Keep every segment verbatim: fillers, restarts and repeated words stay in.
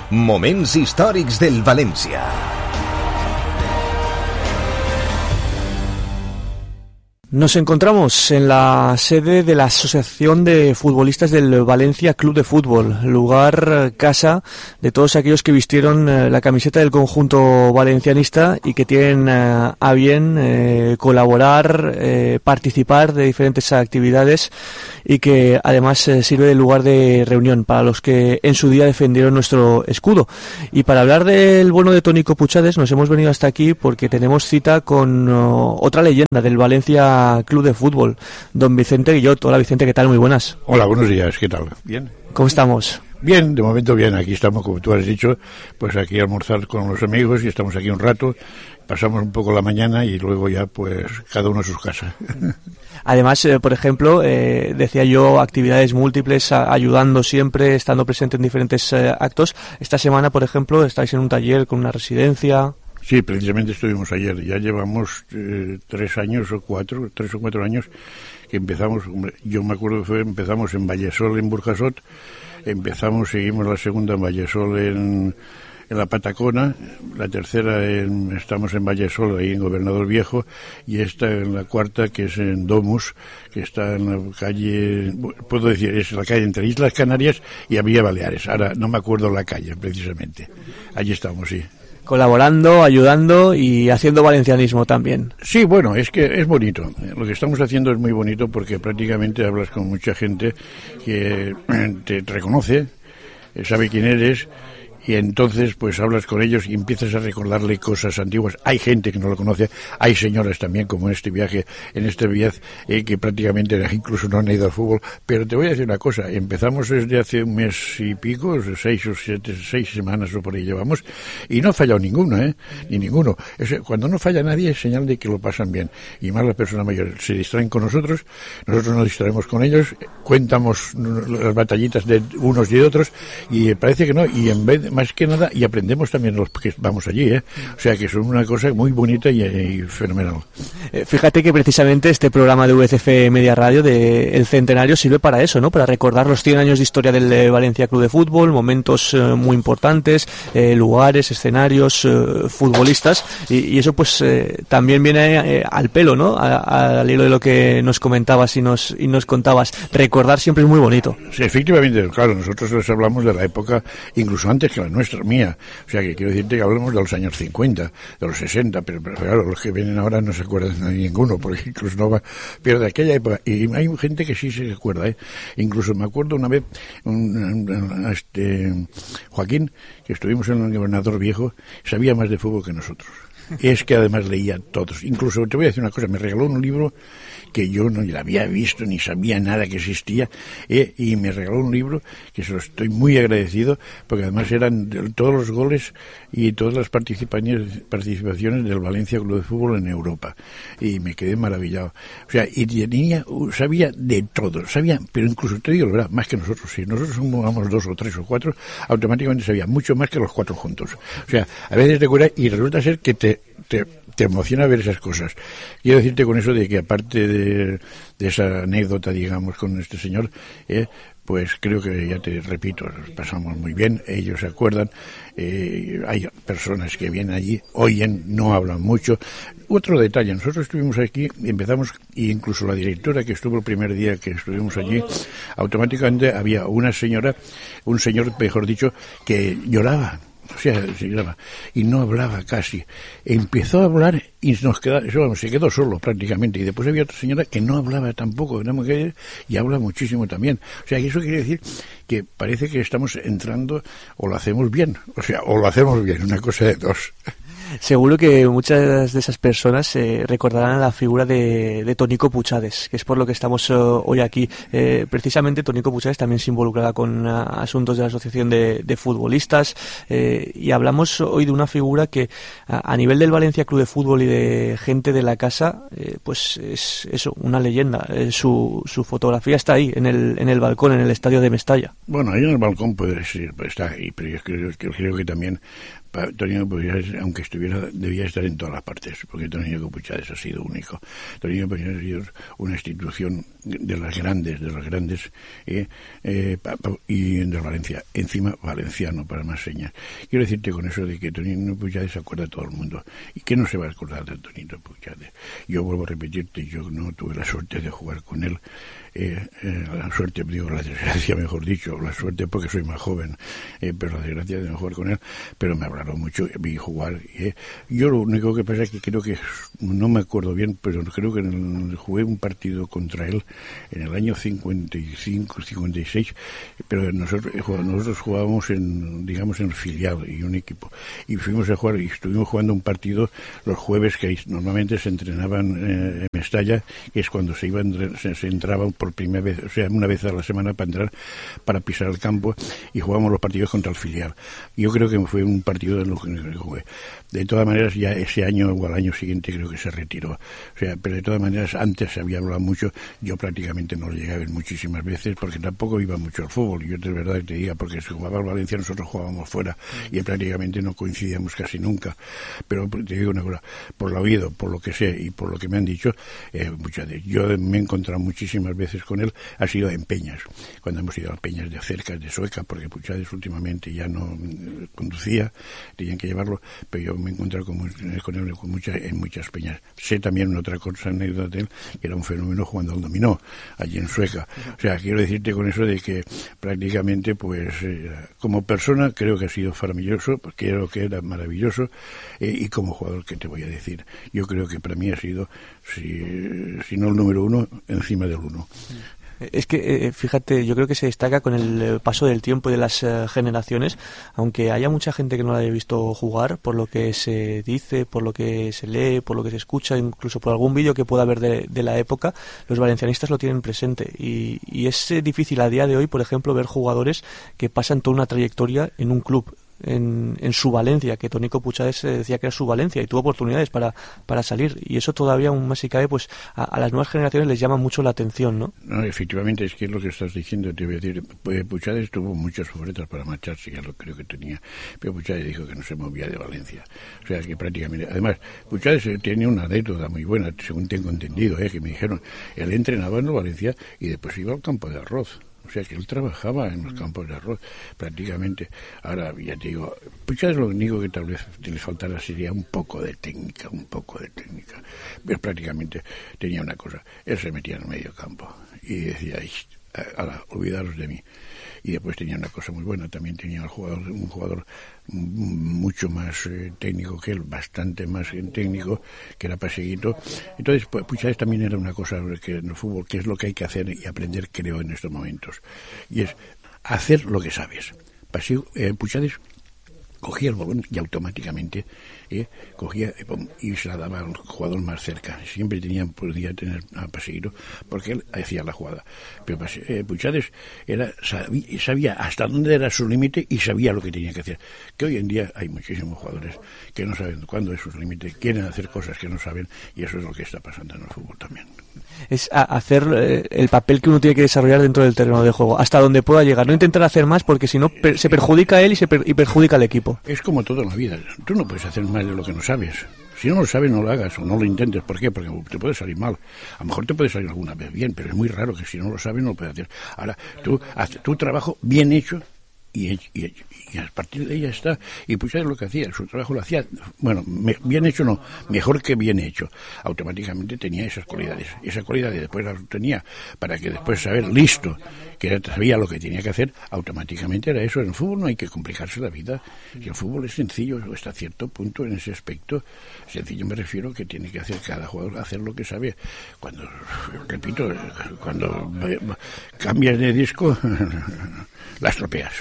Moments històrics del València. Nos encontramos en la sede de la Asociación de Futbolistas del Valencia Club de Fútbol, lugar, casa de todos aquellos que vistieron la camiseta del conjunto valencianista y que tienen a bien eh, colaborar, eh, participar de diferentes actividades y que además eh, sirve de lugar de reunión para los que en su día defendieron nuestro escudo. Y para hablar del bueno de Tónico Puchades nos hemos venido hasta aquí porque tenemos cita con oh, otra leyenda del Valencia Club de Fútbol, don Vicente Guillot. Hola Vicente, ¿qué tal? Muy buenas. Hola, buenos días, ¿qué tal? ¿Bien? ¿Cómo estamos? Bien, de momento bien, aquí estamos, como tú has dicho, pues aquí a almorzar con los amigos y estamos aquí un rato, pasamos un poco la mañana y luego ya pues cada uno a sus casas. Además, eh, por ejemplo, eh, decía yo, actividades múltiples, a, ayudando siempre, estando presente en diferentes eh, actos. Esta semana, por ejemplo, estáis en un taller con una residencia. Sí, precisamente estuvimos ayer. Ya llevamos eh, tres años o cuatro, tres o cuatro años que empezamos. Hombre, yo me acuerdo que fue, empezamos en Vallesol, en Burjasot. Empezamos, seguimos la segunda en Vallesol, en, en la Patacona. La tercera en, estamos en Vallesol, ahí en Gobernador Viejo. Y esta en la cuarta, que es en Domus, que está en la calle, puedo decir, es la calle entre Islas Canarias y Villa Baleares. Ahora no me acuerdo la calle, precisamente. Allí estamos, sí. Colaborando, ayudando y haciendo valencianismo también. Sí, bueno, es que es bonito. Lo que estamos haciendo es muy bonito porque prácticamente hablas con mucha gente que te reconoce, sabe quién eres, y entonces pues hablas con ellos y empiezas a recordarle cosas antiguas. Hay gente que no lo conoce, hay señoras también, como en este viaje, en este viaje eh, que prácticamente incluso no han ido al fútbol. Pero te voy a decir una cosa, empezamos desde hace un mes y pico, seis o siete, seis semanas o por ahí llevamos, y no ha fallado ninguno, ¿eh? Ni ninguno. Es, cuando no falla nadie es señal de que lo pasan bien. Y más las personas mayores se distraen con nosotros, nosotros nos distraemos con ellos, cuentamos las batallitas de unos y de otros, y parece que no, y en vez de más que nada, y aprendemos también los que vamos allí, ¿eh? O sea que son una cosa muy bonita y, y fenomenal. Eh, fíjate que precisamente este programa de U C F Media Radio de El Centenario sirve para eso, ¿no? Para recordar los cien años de historia del eh, Valencia Club de Fútbol, momentos eh, muy importantes, eh, lugares, escenarios, eh, futbolistas, y, y eso pues eh, también viene eh, al pelo, ¿no? A, a, al hilo de lo que nos comentabas y nos, y nos contabas. Recordar siempre es muy bonito. Sí, efectivamente, claro, nosotros les hablamos de la época, incluso antes que la nuestra, mía. O sea, que quiero decirte que hablamos de los años cincuenta, de los sesenta, pero, pero claro, los que vienen ahora no se acuerdan de ninguno, porque incluso no va, pero de aquella época, y hay gente que sí se acuerda, ¿eh? Incluso me acuerdo una vez, un, un, este, Joaquín, que estuvimos en el Gobernador Viejo, sabía más de fútbol que nosotros. Es que además leía todos. Incluso te voy a decir una cosa, me regaló un libro que yo no la había visto ni sabía nada que existía, eh, y me regaló un libro que se lo estoy muy agradecido porque además eran todos los goles y todas las participaciones, participaciones del Valencia Club de Fútbol en Europa, y me quedé maravillado. O sea, y tenía, sabía de todo, sabía, pero incluso te digo la verdad, más que nosotros. Si nosotros somos dos o tres o cuatro, automáticamente sabía mucho más que los cuatro juntos. O sea, a veces te cura y resulta ser que te te, te emociona ver esas cosas. Quiero decirte con eso de que aparte de, de esa anécdota, digamos, con este señor, eh, pues creo que, ya te repito, nos pasamos muy bien, ellos se acuerdan, eh, hay personas que vienen allí, oyen, no hablan mucho. Otro detalle, nosotros estuvimos aquí, empezamos, e incluso la directora que estuvo el primer día que estuvimos allí, automáticamente había una señora, un señor, mejor dicho, que lloraba. O sea, se graba, y no hablaba casi. Empezó a hablar y nos queda, eso, se quedó solo prácticamente. Y después había otra señora que no hablaba tampoco, y habla muchísimo también. O sea, eso quiere decir que parece que estamos entrando o lo hacemos bien. O sea, o lo hacemos bien, una cosa de dos. Seguro que muchas de esas personas eh, recordarán a la figura de, de Tónico Puchades, que es por lo que estamos uh, hoy aquí. Eh, precisamente Tónico Puchades también se involucraba con uh, asuntos de la Asociación de, de Futbolistas, eh, y hablamos hoy de una figura que a, a nivel del Valencia Club de Fútbol y de gente de la casa, eh, pues es eso, una leyenda. Eh, su, su fotografía está ahí, en el, en el balcón, en el estadio de Mestalla. Bueno, ahí en el balcón puede ser, está ahí, pero yo creo, yo creo que también Tonino Puchades, aunque estuviera, debía estar en todas las partes, porque Tonino Puchades ha sido único. Tonino Puchades ha sido una institución de las grandes, de las grandes, eh, eh, y de Valencia, encima valenciano, para más señas. Quiero decirte con eso de que Tonino Puchades se acuerda a todo el mundo. ¿Y qué no se va a acordar de Tonino Puchades? Yo vuelvo a repetirte, yo no tuve la suerte de jugar con él. Eh, eh, la suerte, digo, la desgracia, mejor dicho, la suerte porque soy más joven, eh, pero la desgracia de no jugar con él, pero me hablaron mucho, vi jugar. Eh. Yo lo único que pasa es que creo que, no me acuerdo bien, pero creo que en el, jugué un partido contra él en el año cincuenta y cinco, cincuenta y seis, pero nosotros, nosotros jugábamos en, digamos, en el filial y un equipo, y fuimos a jugar y estuvimos jugando un partido los jueves que normalmente se entrenaban eh, en Mestalla, que es cuando se iban, se, se entraban por primera vez, o sea, una vez a la semana para entrar, para pisar el campo, y jugamos los partidos contra el filial. Yo creo que fue un partido en lo que jugué. De todas maneras, ya ese año o al año siguiente creo que se retiró. O sea, pero de todas maneras, antes se había hablado mucho, yo prácticamente no lo llegué a ver muchísimas veces, porque tampoco iba mucho al fútbol, yo de verdad que te diga, porque si jugaba al Valencia nosotros jugábamos fuera, y prácticamente no coincidíamos casi nunca. Pero te digo una cosa, por lo oído, por lo que sé, y por lo que me han dicho, eh, muchas veces, yo me he encontrado muchísimas veces con él, ha sido en Peñas, cuando hemos ido a Peñas de cerca, de Sueca, porque Puchades últimamente ya no eh, conducía, tenían que llevarlo, pero yo me he encontrado con, con él con muchas, en muchas peñas. Sé también una otra cosa, anécdota de él, que era un fenómeno jugando al dominó, allí en Sueca. O sea, quiero decirte con eso de que prácticamente, pues, eh, como persona creo que ha sido maravilloso, creo que era maravilloso, eh, y como jugador, ¿qué te voy a decir? Yo creo que para mí ha sido, si, si no el número uno, encima del uno. Es que, eh, fíjate, yo creo que se destaca con el paso del tiempo y de las eh, generaciones, aunque haya mucha gente que no la haya visto jugar, por lo que se dice, por lo que se lee, por lo que se escucha, incluso por algún vídeo que pueda haber de, de la época, los valencianistas lo tienen presente. Y, y es eh, difícil a día de hoy, por ejemplo, ver jugadores que pasan toda una trayectoria en un club. En, en su Valencia, que Tónico Puchades decía que era su Valencia y tuvo oportunidades para, para salir, y eso todavía aún más si cabe, pues a, a las nuevas generaciones les llama mucho la atención, ¿no? No, efectivamente, es que es lo que estás diciendo, te voy a decir, pues Puchades tuvo muchas ofertas para marcharse, ya lo creo que tenía, pero Puchades dijo que no se movía de Valencia, o sea que prácticamente, además, Puchades tenía una anécdota muy buena, según tengo entendido, eh, que me dijeron, él entrenaba en Valencia y después iba al campo de arroz. O sea que él trabajaba en los campos de arroz, prácticamente. Ahora, ya te digo, Puchades lo único que tal vez le faltara sería un poco de técnica, un poco de técnica. Pero prácticamente tenía una cosa, él se metía en el medio campo y decía, ahora, olvidaros de mí. Y después tenía una cosa muy buena, también tenía un jugador, un jugador mucho más eh, técnico que él, bastante más técnico, que era Paseguito. Entonces, pues, Puchades también era una cosa que en el fútbol, que es lo que hay que hacer y aprender, creo, en estos momentos. Y es hacer lo que sabes. Paseo, eh, Puchades cogía el balón y automáticamente eh, cogía y se la daba al jugador más cerca. Siempre tenía, podía tener a Paseguito porque él hacía la jugada. Pero eh, Puchades era, sabía, sabía hasta dónde era su límite y sabía lo que tenía que hacer. Que hoy en día hay muchísimos jugadores que no saben cuándo es su límite, quieren hacer cosas que no saben, y eso es lo que está pasando en el fútbol también. Es a hacer eh, el papel que uno tiene que desarrollar dentro del terreno de juego, hasta donde pueda llegar, no intentar hacer más, porque si no per se perjudica a él y se per y perjudica al equipo. Es como todo en la vida, tú no puedes hacer más de lo que no sabes. Si no lo sabes, no lo hagas o no lo intentes. ¿Por qué? Porque te puede salir mal. A lo mejor te puede salir alguna vez bien, pero es muy raro que si no lo sabes no lo puedes hacer. Ahora, tú haz tu trabajo bien hecho y, y, y a partir de ahí ya está. Y pues es lo que hacía, su trabajo lo hacía, bueno, me, bien hecho no, mejor que bien hecho. Automáticamente tenía esas cualidades. Esas cualidades después las tenía para que después saber, listo, que sabía lo que tenía que hacer, automáticamente era eso. En el fútbol no hay que complicarse la vida. Y el fútbol es sencillo hasta cierto punto en ese aspecto. Sencillo me refiero que tiene que hacer cada jugador, hacer lo que sabe. Cuando, repito, cuando cambias de disco, la estropeas.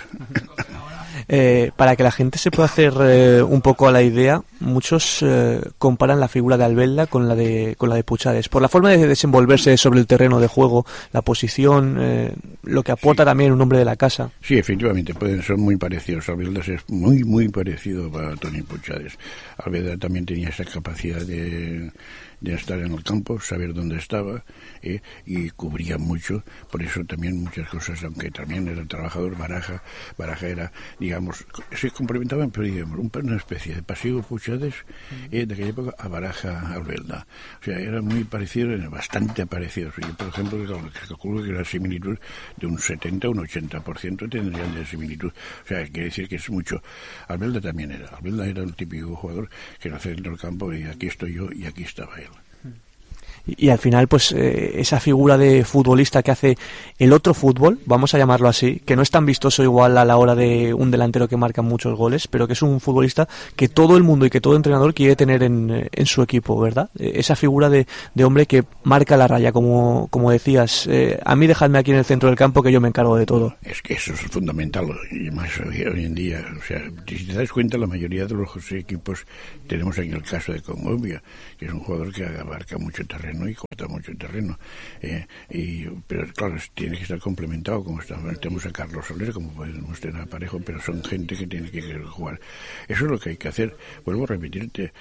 Eh, para que la gente se pueda hacer eh, un poco a la idea, muchos eh, comparan la figura de Albelda con la de con la de Puchades, por la forma de desenvolverse sobre el terreno de juego, la posición, eh, lo que aporta sí. También un hombre de la casa. Sí, efectivamente, pueden ser muy parecidos. Albelda es muy, muy parecido a Toni Puchades. Albelda también tenía esa capacidad de... de estar en el campo, saber dónde estaba, eh, y cubría mucho, por eso también muchas cosas, aunque también era trabajador, Baraja, Baraja era, digamos, se complementaban, pero digamos, una especie de pasivo Puchades eh, de aquella época a Baraja Albelda. O sea, era muy parecido, bastante parecido. Yo, por ejemplo, calculo que la similitud de un setenta o un ochenta por ciento tendrían de similitud. O sea, quiere decir que es mucho. Albelda también era. Albelda era un típico jugador que nació dentro del campo y aquí estoy yo y aquí estaba él. Y, y al final, pues eh, esa figura de futbolista que hace el otro fútbol, vamos a llamarlo así, que no es tan vistoso igual a la hora de un delantero que marca muchos goles, pero que es un futbolista que todo el mundo y que todo entrenador quiere tener en, en su equipo, ¿verdad? Esa figura de, de hombre que marca la raya, como, como decías. Eh, a mí dejadme aquí en el centro del campo que yo me encargo de todo. Es que eso es fundamental, y más hoy, hoy en día. O sea, si te das cuenta, la mayoría de los equipos, tenemos en el caso de Congovia, que es un jugador que abarca mucho terreno y corta mucho terreno, eh, y, pero claro, tiene que estar complementado, como estamos, tenemos a Carlos Soler, como podemos tener a Parejo, pero son gente que tiene que querer jugar. Eso es lo que hay que hacer. Vuelvo a repetirte,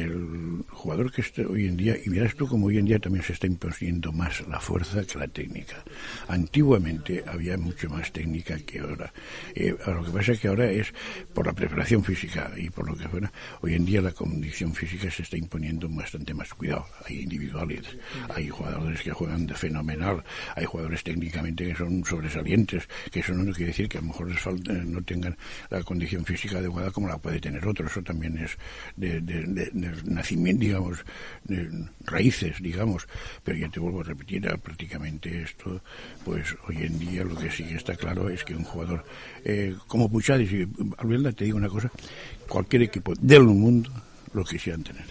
el jugador que está hoy en día, y miras tú como hoy en día también se está imponiendo más la fuerza que la técnica. Antiguamente había mucho más técnica que ahora. Eh, lo que pasa es que ahora es por la preparación física y por lo que fuera. Hoy en día la condición física se está imponiendo bastante más. Cuidado, hay individuales, hay jugadores que juegan de fenomenal, hay jugadores técnicamente que son sobresalientes, que eso no quiere decir que a lo mejor les falta, no tengan la condición física adecuada como la puede tener otro. Eso también es de, de, de, de nacimiento, digamos, de raíces, digamos. Pero ya te vuelvo a repetir, prácticamente esto, pues hoy en día lo que sí que está claro es que un jugador eh, como Puchades, y Albelda, te digo una cosa, cualquier equipo del mundo lo quisieran tener.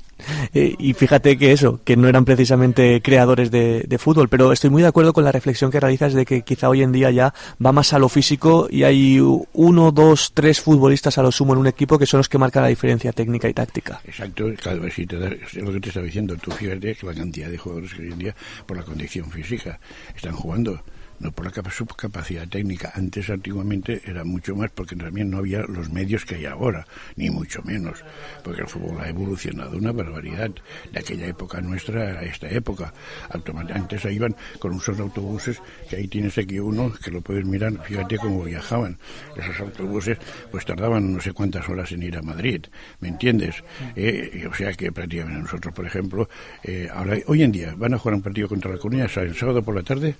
Eh, y fíjate que eso, que no eran precisamente creadores de, de fútbol, pero estoy muy de acuerdo con la reflexión que realizas de que quizá hoy en día ya va más a lo físico y hay uno, dos, tres futbolistas a lo sumo en un equipo que son los que marcan la diferencia técnica y táctica. Exacto, cada vez si te da, es lo que te estaba diciendo, tú fíjate que la cantidad de jugadores que hoy en día, por la condición física, están jugando, no por la capacidad técnica. Antes, antiguamente, era mucho más porque también no había los medios que hay ahora, ni mucho menos, porque el fútbol ha evolucionado una barbaridad de aquella época nuestra a esta época. Antes iban con unos autobuses, que ahí tienes aquí uno que lo puedes mirar, fíjate cómo viajaban. Esos autobuses pues tardaban no sé cuántas horas en ir a Madrid, ¿me entiendes? Eh, o sea que prácticamente nosotros, por ejemplo, eh, ahora hoy en día van a jugar un partido contra la Coruña, el sábado por la tarde,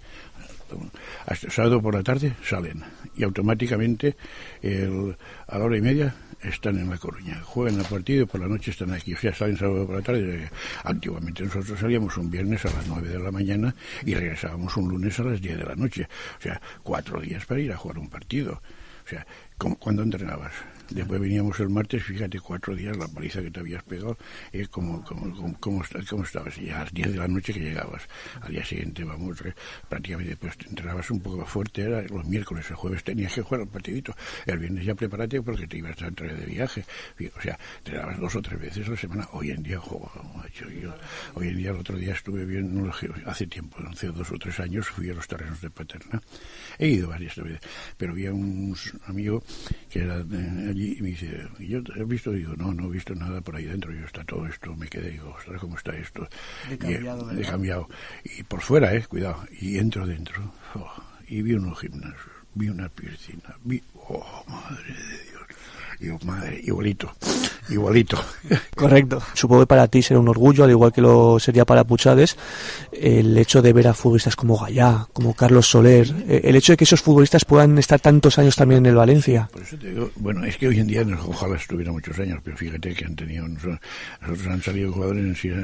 hasta sábado por la tarde salen y automáticamente el, a la hora y media están en La Coruña, juegan el partido y por la noche están aquí. O sea, salen sábado por la tarde. Antiguamente nosotros salíamos un viernes a las nueve de la mañana y regresábamos un lunes a las diez de la noche. O sea, cuatro días para ir a jugar un partido. O sea, ¿cuándo entrenabas? Después veníamos el martes, fíjate, cuatro días, la paliza que te habías pegado, eh, como, como, como, como, como estabas, y a las diez de la noche que llegabas, al día siguiente, vamos, prácticamente, pues te entrenabas un poco fuerte, era los miércoles, el jueves tenías que jugar un partidito, el viernes ya prepárate porque te ibas a entrar de viaje, o sea, entrenabas dos o tres veces a la semana. Hoy en día, jo, macho, yo, hoy en día, el otro día estuve bien, hace tiempo, hace dos o tres años, fui a los terrenos de Paterna, he ido varias veces, pero había un amigo que era de allí y me dice, ¿yo he visto? Digo, no, no he visto nada por ahí dentro. Yo, está todo esto, me quedé, digo, ostras, ¿cómo está esto? De cambiado, y, de cambiado. Y por fuera, eh, cuidado, y entro dentro, oh, y vi unos gimnasios, vi una piscina, vi, oh, madre de Dios. Digo, madre, igualito, igualito. Correcto. Supongo que para ti será un orgullo, al igual que lo sería para Puchades, el hecho de ver a futbolistas como Gallá, como Carlos Soler, el hecho de que esos futbolistas puedan estar tantos años también en el Valencia. Por eso te digo, bueno, es que hoy en día ojalá estuvieran muchos años, pero fíjate que han tenido, nosotros, nosotros han salido jugadores en sí,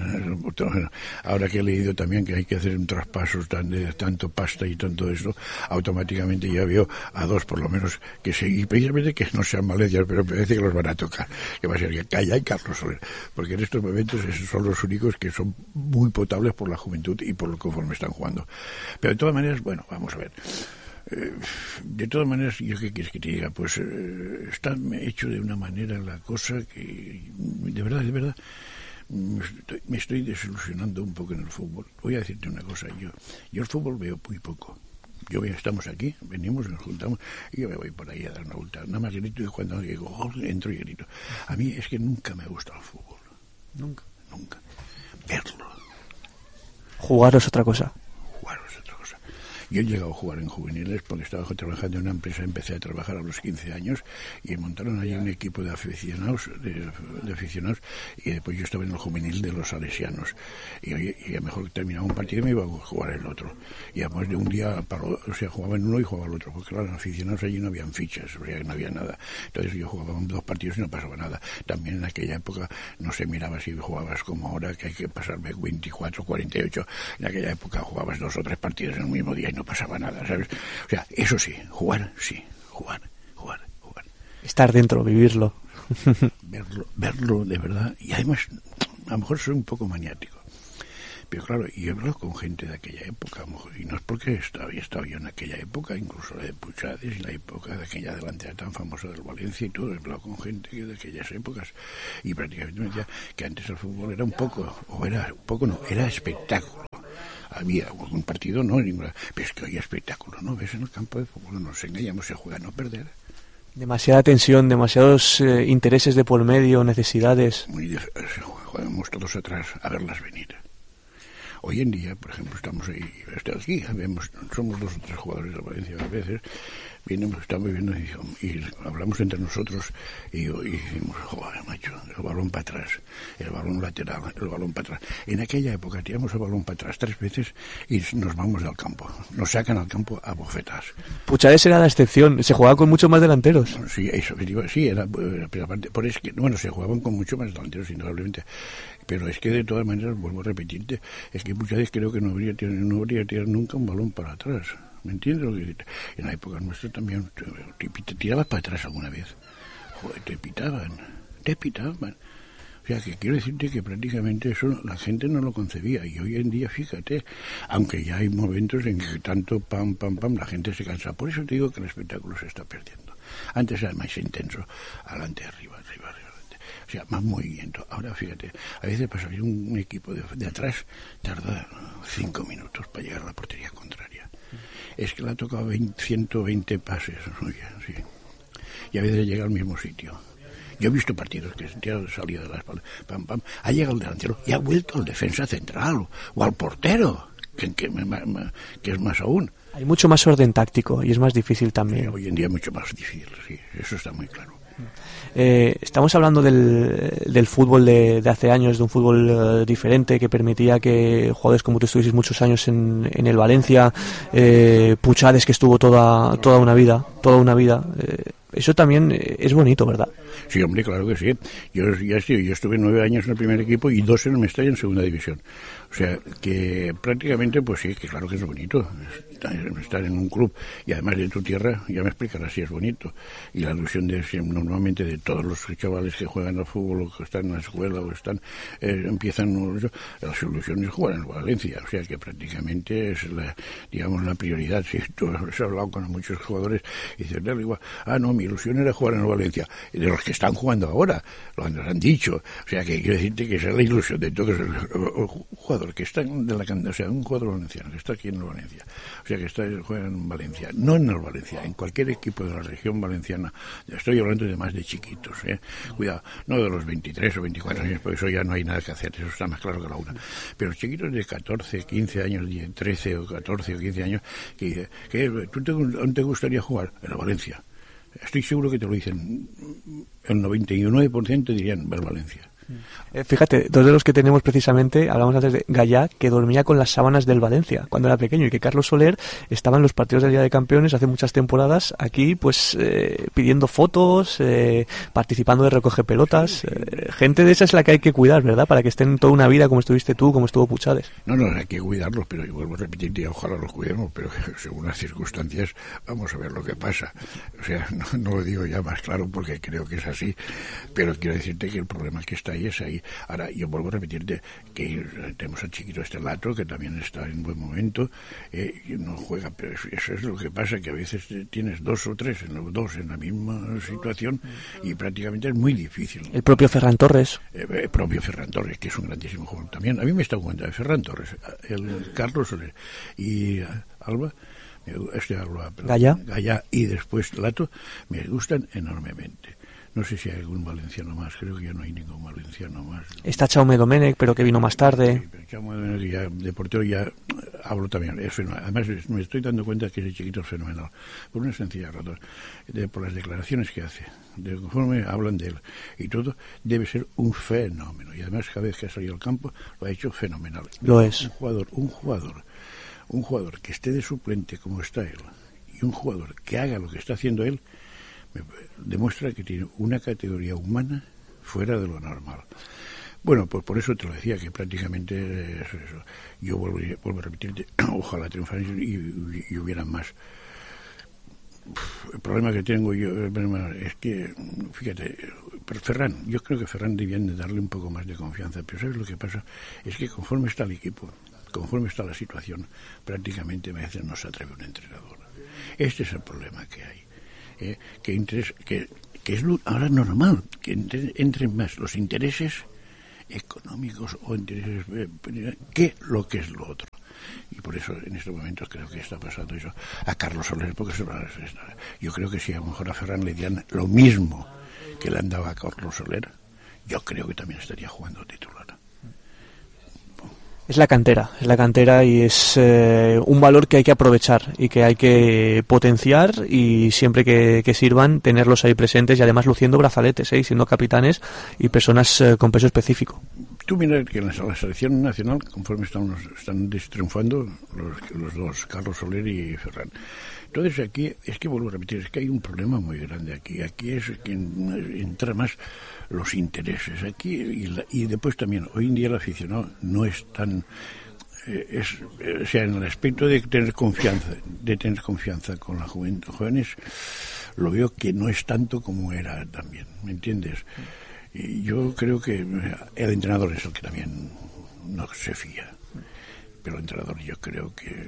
ahora que he leído también que hay que hacer un traspaso tan, de tanto pasta y tanto eso, automáticamente ya veo a dos por lo menos que se, y precisamente que no sean Valencia, pero parece que los van a tocar, que va a ser Gallá y Carlos Soler, porque en estos momentos esos son los únicos que son muy potables por la juventud y por lo conforme están jugando. Pero de todas maneras, bueno, vamos a ver. Eh, de todas maneras, ¿yo qué quieres que te diga? Pues eh, está hecho de una manera la cosa que, de verdad, de verdad, me estoy, me estoy desilusionando un poco en el fútbol. Voy a decirte una cosa, yo, yo el fútbol veo muy poco. Yo estamos aquí, venimos, nos juntamos, y yo me voy por ahí a dar una vuelta. Nada más grito y cuando digo, oh, entro y grito. A mí es que nunca me ha gustado el fútbol. Nunca. Nunca. Verlo. Jugar es otra cosa. Jugar es otra cosa. Yo he llegado a jugar en juveniles porque estaba trabajando en una empresa, empecé a trabajar a los quince años y montaron allí un equipo de aficionados, de, de aficionados y después yo estaba en el juvenil de los salesianos y, y a lo mejor terminaba un partido y me iba a jugar el otro y además de un día para, o sea, jugaba en uno y jugaba el otro porque claro, los aficionados allí no habían fichas, o sea, no había nada, entonces yo jugaba dos partidos y no pasaba nada. También en aquella época no se miraba si jugabas como ahora que hay que pasar veinticuatro, cuarenta y ocho, en aquella época jugabas dos o tres partidos en el mismo día y no pasaba nada, ¿sabes? O sea, eso sí, jugar, sí, jugar, jugar, jugar. Estar dentro, vivirlo. Verlo, verlo de verdad, y además, a lo mejor soy un poco maniático, pero claro, y he hablado con gente de aquella época, a lo mejor, y no es porque estaba, estaba yo en aquella época, incluso la de Puchades, la época de aquella delantera tan famosa del Valencia y todo, he hablado con gente de aquellas épocas, y prácticamente me decía que antes el fútbol era un poco, o era un poco no, era espectáculo. Había un partido, no, ninguna, pero es que hoy espectáculo, ¿no? Ves en el campo de fútbol, no nos engañamos, se juega a no perder. Demasiada tensión, demasiados eh, intereses de por medio, necesidades. Muy dif- jugamos todos atrás a verlas venir. Hoy en día, por ejemplo, estamos ahí, hasta aquí, vemos, somos dos o tres jugadores de Valencia a veces, vienen, estamos viendo y, y hablamos entre nosotros y, y decimos, joder, macho, el balón para atrás, el balón lateral, el balón para atrás. En aquella época tiramos el balón para atrás tres veces y nos vamos del campo, nos sacan al campo a bofetas. Puchades era la excepción, se jugaba con muchos más delanteros. Sí, eso, sí, era, pero aparte, por es que, bueno, se jugaban con mucho más delanteros, indudablemente. Pero es que de todas maneras, vuelvo a repetirte, es que muchas veces creo que no habría tirado, no habría tirado nunca un balón para atrás. ¿Me entiendes lo que digo? En la época nuestra también te, te tirabas para atrás alguna vez. Joder, te pitaban, te pitaban. O sea, que quiero decirte que prácticamente eso la gente no lo concebía. Y hoy en día, fíjate, aunque ya hay momentos en que tanto pam, pam, pam, la gente se cansa. Por eso te digo que el espectáculo se está perdiendo. Antes era más intenso, adelante, arriba, arriba, arriba. O sea, más movimiento. Ahora, fíjate, a veces para salir un, un equipo de, de atrás tarda cinco minutos para llegar a la portería contraria. Es que le ha tocado veinte, ciento veinte pases, oye, sí. Y a veces llega al mismo sitio. Yo he visto partidos que se salía de la espalda, pam, pam, ha llegado el delantero y ha vuelto al defensa central o, o al portero, que, que, que es más aún. Hay mucho más orden táctico y es más difícil también. Hoy en día es mucho más difícil, sí, eso está muy claro. Eh, estamos hablando del, del fútbol de, de hace años, de un fútbol uh, diferente que permitía que jugadores como tú estuvieses muchos años en, en el Valencia, eh, Puchades que estuvo toda toda una vida, toda una vida. Eh, eso también es bonito, ¿verdad? Sí, hombre, claro que sí. Yo ya estoy, yo estuve nueve años en el primer equipo y dos en el Mestalla en segunda división. O sea, que prácticamente, pues sí, que claro que es bonito estar en un club y además de tu tierra, ya me explicarás si es bonito. Y la ilusión de normalmente de todos los chavales que juegan al fútbol o que están en la escuela o están, eh, empiezan, las ilusiones jugar en Valencia. O sea, que prácticamente es la, digamos, la prioridad. Si tú has hablado con muchos jugadores y dices, igual, ah, no, mi ilusión era jugar en Valencia. Y de los que están jugando ahora, lo han dicho. O sea, que quiero decirte que esa es la ilusión de todos los jugadores que están de la cantera, o sea, un jugador valenciano que está aquí en el Valencia, o sea, que está juega en Valencia, no en el Valencia, en cualquier equipo de la región valenciana, estoy hablando de más de chiquitos, ¿eh? Cuidado, no de los veintitrés o veinticuatro años, porque eso ya no hay nada que hacer, eso está más claro que la una, pero chiquitos de catorce, quince años, trece o catorce o quince años, que dice, ¿qué, ¿tú te, dónde te gustaría jugar? En el Valencia. Estoy seguro que te lo dicen, el noventa y nueve por ciento dirían ver Valencia. Eh, fíjate, dos de los que tenemos precisamente, hablamos antes de Gallá, que dormía con las sábanas del Valencia cuando era pequeño, y que Carlos Soler estaba en los partidos del Día de Campeones hace muchas temporadas aquí, pues eh, pidiendo fotos, eh, participando de recoge pelotas. Eh, gente de esa es la que hay que cuidar, ¿verdad? Para que estén toda una vida como estuviste tú, como estuvo Puchades. No, no, hay que cuidarlos, pero yo vuelvo a repetir, ojalá los cuidemos, pero según las circunstancias vamos a ver lo que pasa. O sea, no, no lo digo ya más claro porque creo que es así, pero quiero decirte que el problema que está ahí es ahí. Ahora, yo vuelvo a repetirte que tenemos al chiquito este Lato, que también está en buen momento, eh, y no juega, pero eso es lo que pasa, que a veces tienes dos o tres, en los dos en la misma situación, y prácticamente es muy difícil. El propio Ferran Torres. Eh, el propio Ferran Torres, que es un grandísimo jugador también. A mí me está jugando Ferran Torres, el Carlos Soler y Alba, este Alba, Gallá. Gallá y después Lato, me gustan enormemente. No sé si hay algún valenciano más, creo que ya no hay ningún valenciano más. Está Jaume Domènech, pero que vino más tarde. Sí, pero Jaume Domènech, ya, de portero ya hablo también, es fenomenal. Además me estoy dando cuenta que ese chiquito es fenomenal, por una sencilla razón, de, por las declaraciones que hace, de conforme hablan de él y todo, debe ser un fenómeno. Y además cada vez que ha salido al campo lo ha hecho fenomenal. Lo es. Un jugador, un jugador, un jugador que esté de suplente como está él, y un jugador que haga lo que está haciendo él, me demuestra que tiene una categoría humana fuera de lo normal. Bueno, pues por eso te lo decía, que prácticamente eso, eso. Yo vuelvo, vuelvo a repetirte, ojalá triunfaran y, y, y hubieran más. El problema que tengo yo es que, fíjate, pero Ferran, yo creo que Ferran debían de darle un poco más de confianza, pero ¿sabes lo que pasa? Es que conforme está el equipo, conforme está la situación, prácticamente a veces no se atreve un entrenador. Este es el problema que hay. Eh, que, interés, que, que es ahora normal que entre, entren más los intereses económicos o intereses eh, que lo que es lo otro, y por eso en estos momentos creo que está pasando eso a Carlos Soler, porque eso, yo creo que si a lo mejor a Ferran le dieran lo mismo que le han dado a Carlos Soler, yo creo que también estaría jugando titular. Es la cantera, es la cantera y es eh, un valor que hay que aprovechar y que hay que potenciar y siempre que, que sirvan tenerlos ahí presentes y además luciendo brazaletes, ¿eh? Y siendo capitanes y personas eh, con peso específico. Tú mira que en la selección nacional, conforme están, los, están triunfando los, los dos, Carlos Soler y Ferran. Entonces aquí, es que vuelvo a repetir, es que hay un problema muy grande aquí. Aquí es que entra más los intereses. Aquí y, la, y después también, hoy en día el aficionado no es tan... Eh, es, eh, o sea, en el aspecto de tener confianza, de tener confianza con la juventud, jóvenes, lo veo que no es tanto como era también, ¿me entiendes? Y yo creo que el entrenador es el que también no se fía. Pero el entrenador yo creo que...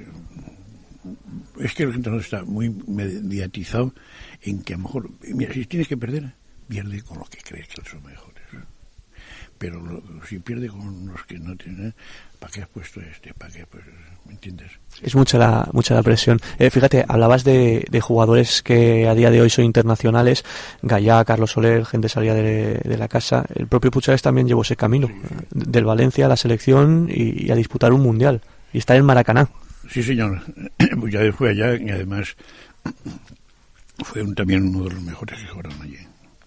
Es que el entrenador está muy mediatizado en que a lo mejor... Mira, si tienes que perder, pierde con los que crees que son mejores. Pero lo, si pierde con los que no tienen... ¿Para qué has puesto este? ¿Para qué? Pues, ¿me entiendes? Es mucha la, mucha la presión. Eh, fíjate, hablabas de, de jugadores que a día de hoy son internacionales. Gallá, Carlos Soler, gente salía de, de la casa. El propio Puchades también llevó ese camino. Sí, sí. Del Valencia a la selección y, y a disputar un mundial. Y estar en Maracaná. Sí, señor. Puchades fue allá y además fue un, también uno de los mejores que jugaron allí.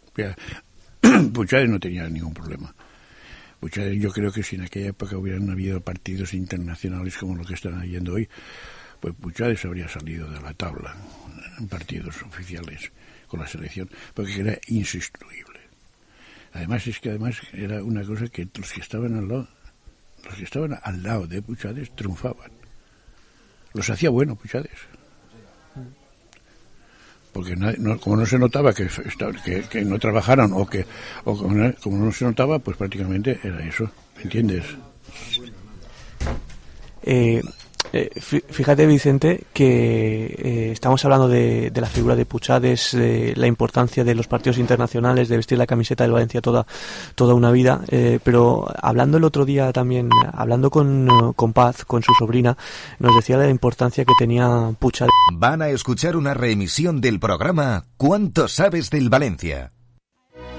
Puchades no tenía ningún problema. Puchades, yo creo que si en aquella época hubieran habido partidos internacionales como los que están habiendo hoy, pues Puchades habría salido de la tabla en partidos oficiales con la selección, porque era insustituible. Además es que además era una cosa que los que estaban al lado, los que estaban al lado de Puchades triunfaban. Los hacía bueno Puchades. Porque no, no, como no se notaba que, que, que no trabajaran o que o como no, como no se notaba, pues prácticamente era eso, ¿me entiendes? Eh, eh, fíjate, Vicente, que eh, estamos hablando de, de la figura de Puchades, de la importancia de los partidos internacionales, de vestir la camiseta del Valencia toda toda una vida, eh, pero hablando el otro día también, hablando con, con Paz, con su sobrina, nos decía la importancia que tenía Puchades. Van a escuchar una reemisión del programa ¿Cuánto sabes del Valencia?